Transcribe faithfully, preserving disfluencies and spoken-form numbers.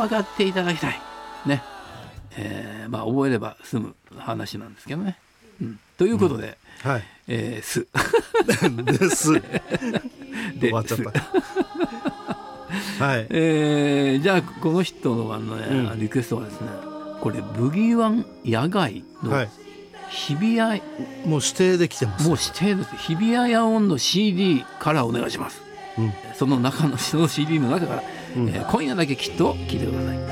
分かっていただきたいね、えー、まあ覚えれば済む話なんですけどね、うん、ということで、 うん、はい、 えー、すですで終わっちゃったはい、 えー、じゃあこの人のあの、ね、うん、リクエストはですね、これブギーワン野外の日比谷、はい、 もう指定できてます。 もう指定です。日比谷野音の シーディー からお願いします、うん、その中のその シーディー の中から、うん、えー、今夜だけきっと聴いてください。